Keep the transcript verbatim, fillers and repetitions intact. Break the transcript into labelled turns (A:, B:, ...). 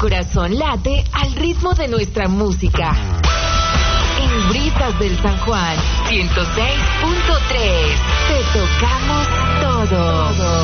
A: corazón late al ritmo de nuestra música. En Brisas del San Juan, ciento seis punto tres. Te tocamos todo.